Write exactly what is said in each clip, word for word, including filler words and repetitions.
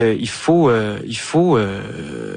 Euh, il faut, euh, il faut. Euh,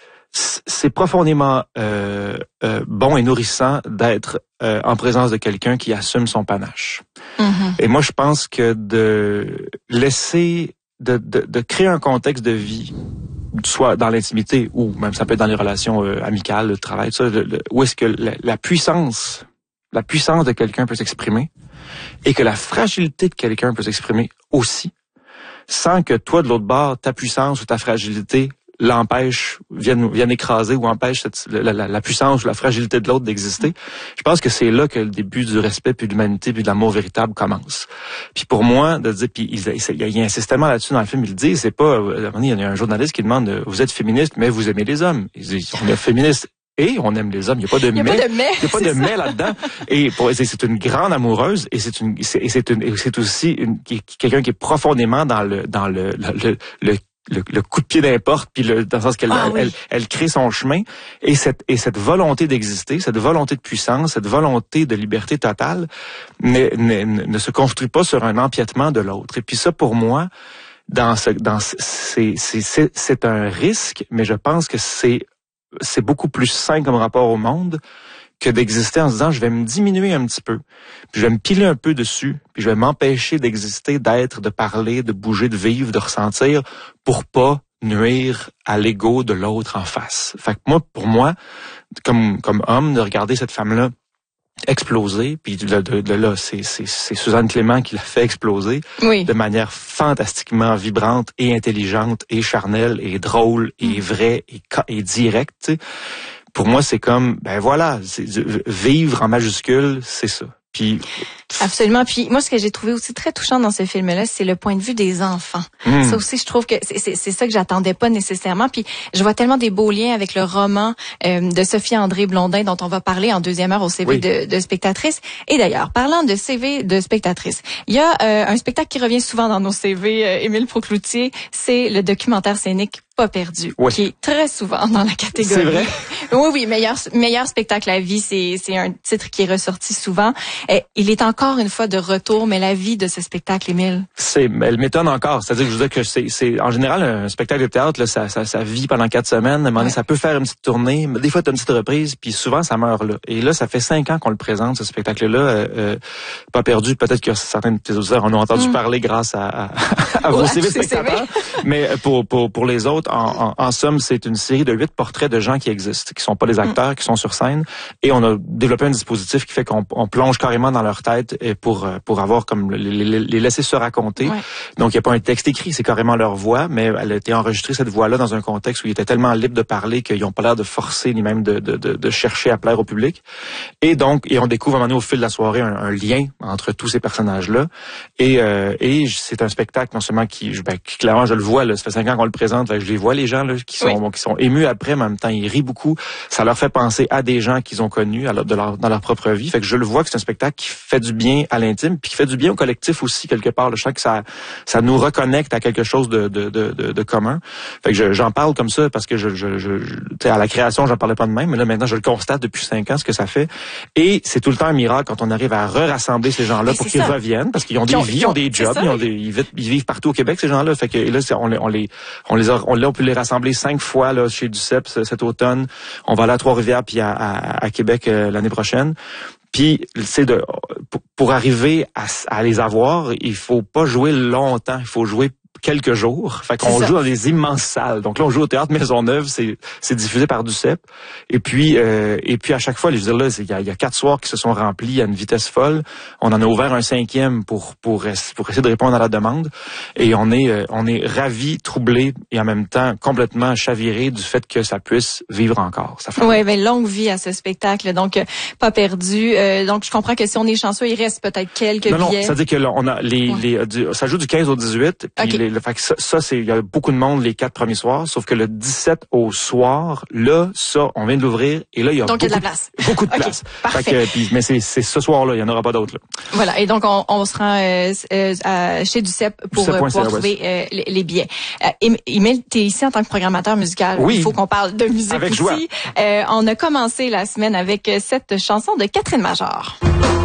c'est profondément euh, euh, bon et nourrissant d'être euh, en présence de quelqu'un qui assume son panache. Mm-hmm. Et moi, je pense que de laisser, de, de, de créer un contexte de vie, soit dans l'intimité ou même ça peut être dans les relations euh, amicales, le travail, tout ça, le, le, où est-ce que la, la puissance, la puissance de quelqu'un peut s'exprimer et que la fragilité de quelqu'un peut s'exprimer aussi, sans que toi de l'autre bord, ta puissance ou ta fragilité l'empêche, vienne, vienne écraser ou empêche cette, la, la, la puissance ou la fragilité de l'autre d'exister. Je pense que c'est là que le début du respect, puis de l'humanité, puis de l'amour véritable commence. Puis pour moi, de dire, puis il, il, il insiste tellement là-dessus dans le film, il le dit, c'est pas, il y a un journaliste qui demande, vous êtes féministe, mais vous aimez les hommes. Il dit, on est féministe et on aime les hommes. Il n'y a pas de mais. Il n'y a pas de mais. Il n'y a pas de mais là-dedans. Et pour, c'est une grande amoureuse et c'est une, c'est, et c'est une, et c'est aussi une, quelqu'un qui est profondément dans le, dans le, le, le Le, le coup de pied d'importe, puis le, dans le sens qu'elle ah, oui. elle, elle crée son chemin, et cette et cette volonté d'exister, cette volonté de puissance, cette volonté de liberté totale, ne, ne, ne se construit pas sur un empiètement de l'autre. Et puis ça, pour moi, dans ce, dans c'est c'est c'est c'est un risque, mais je pense que c'est c'est beaucoup plus sain comme rapport au monde que d'exister en se disant je vais me diminuer un petit peu, puis je vais me piler un peu dessus, puis je vais m'empêcher d'exister, d'être, de parler, de bouger, de vivre, de ressentir, pour pas nuire à l'ego de l'autre en face. Fait que moi, pour moi, comme comme homme, de regarder cette femme-là exploser, puis de, de, de là, c'est, c'est, c'est Suzanne Clément qui l'a fait exploser, oui. de manière fantastiquement vibrante et intelligente et charnelle et drôle et mmh. vraie et, et directe, tu sais. Pour moi, c'est comme, ben voilà, c'est, vivre en majuscule, c'est ça. Puis absolument. Puis moi, ce que j'ai trouvé aussi très touchant dans ce film-là, c'est le point de vue des enfants. Mmh. Ça aussi, je trouve que c'est, c'est, c'est ça que j'attendais pas nécessairement. Puis je vois tellement des beaux liens avec le roman euh, de Sophie-André Blondin dont on va parler en deuxième heure au C V oui. de, de spectatrice. Et d'ailleurs, parlant de C V de spectatrice, il y a euh, un spectacle qui revient souvent dans nos C V, euh, Émile Procloutier, c'est le documentaire scénique Pas perdu, oui. qui est très souvent dans la catégorie. C'est vrai? Oui, oui, meilleur meilleur spectacle à vie, c'est c'est un titre qui est ressorti souvent. Et il est encore une fois de retour, mais la vie de ce spectacle, Émile. C'est, elle m'étonne encore. C'est-à-dire que je veux dire que c'est, c'est en général un spectacle de théâtre, là, ça, ça, ça vit pendant quatre semaines. À un moment donné, ouais. ça peut faire une petite tournée, mais des fois t'as une petite reprise, puis souvent ça meurt là. Et là, ça fait cinq ans qu'on le présente, ce spectacle-là, euh, euh, Pas perdu. Peut-être que certains de tes auditeurs en ont entendu mmh. parler grâce à, à, à vos ouais, C V spectateurs. Mais pour pour pour les autres, en, en, en somme, c'est une série de huit portraits de gens qui existent, qui sont pas des acteurs, mmh. qui sont sur scène, et on a développé un dispositif qui fait qu'on on plonge carrément dans leur tête pour pour avoir comme les, les, les laisser se raconter. Ouais. Donc il y a pas un texte écrit, c'est carrément leur voix, mais elle a été enregistrée cette voix-là dans un contexte où ils étaient tellement libres de parler qu'ils n'ont pas l'air de forcer ni même de, de de de chercher à plaire au public. Et donc et on découvre à un moment donné au fil de la soirée un, un lien entre tous ces personnages-là. Et euh, et c'est un spectacle non seulement qui, ben, qui clairement je le vois là, ça fait cinq ans qu'on le présente, là, je les vois les gens là qui sont oui. bon, qui sont émus après, mais en même temps ils rient beaucoup. Ça leur fait penser à des gens qu'ils ont connus à leur, de leur, dans leur propre vie. Fait que je le vois que c'est un spectacle qui fait du bien à l'intime, puis qui fait du bien au collectif aussi quelque part. Là. Je sens que ça ça nous reconnecte à quelque chose de de de de, de commun. Fait que je, j'en parle comme ça parce que je je je, je tu sais à la création j'en parlais pas de même, mais là maintenant je le constate depuis cinq ans ce que ça fait. Et c'est tout le temps un miracle quand on arrive à re-rassembler ces gens-là mais pour qu'ils ça. reviennent, parce qu'ils ont des ont, vies, ils ont des jobs, ils ont des ils vivent, ils vivent partout au Québec ces gens-là. Fait que et là on les on les on les a, on, là, on peut les rassembler cinq fois là chez Duceppe cet automne. On va aller à Trois-Rivières puis à, à, à Québec euh, l'année prochaine. Puis c'est de pour, pour arriver à, à les avoir, il faut pas jouer longtemps, il faut jouer quelques jours. Fait qu'on joue dans des immenses salles. Donc là, on joue au Théâtre Maisonneuve, c'est c'est diffusé par Duceppe. Et puis euh, et puis à chaque fois, je veux dire là, il y a, il y a quatre soirs qui se sont remplis à une vitesse folle. On en a ouvert un cinquième pour pour pour essayer de répondre à la demande. Et on est euh, on est ravis, troublés et en même temps complètement chavirés du fait que ça puisse vivre encore. Ça fait oui, ben longue vie à ce spectacle. Donc euh, pas perdu. Euh, donc je comprends que si on est chanceux, il reste peut-être quelques non, billets. Non, ça veut dire que là, on a les ouais. les du, ça joue du quinze au dix-huit. Puis okay. les, le fait que ça, ça c'est il y a beaucoup de monde les quatre premiers soirs, sauf que le dix-sept au soir, là, ça, on vient de l'ouvrir et là il y a donc beaucoup, il y a de la place. Beaucoup de okay, place. Parfait. Fait que, puis, mais c'est c'est ce soir-là, il y en aura pas d'autres là. Voilà, et donc on, on se rend euh, euh, à, chez Duceppe pour euh, pouvoir trouver euh, les, les billets. Euh, Émile, t'es ici en tant que programmateur musical. Oui. Il faut qu'on parle de musique avec aussi. Joie. Euh, on a commencé la semaine avec cette chanson de Catherine Major.